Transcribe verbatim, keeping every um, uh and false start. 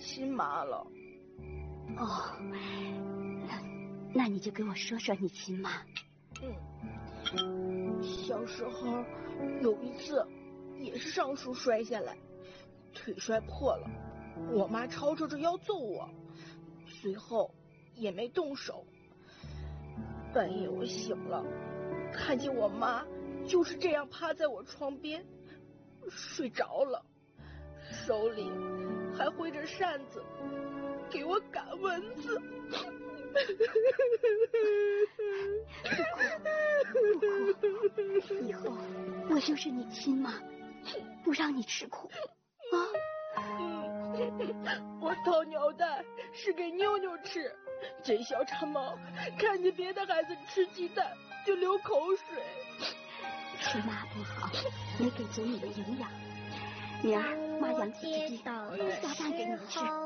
亲妈了。 哦，那你就给我说说你亲妈。 嗯，小时候有一次也是上树摔下来，腿摔破了，我妈吵吵着要揍我，随后也没动手。半夜我醒了，看见我妈就是这样趴在我床边睡着了，手里还挥着扇子给我赶蚊子。 不哭不哭，以后我就是你亲妈，不让你吃苦啊。 嗯，我掏鸟蛋是给妞妞吃，这小馋猫看见别的孩子吃鸡蛋就流口水。 是妈不好，没给足你的营养。明儿妈养几只鸡，下蛋给你吃。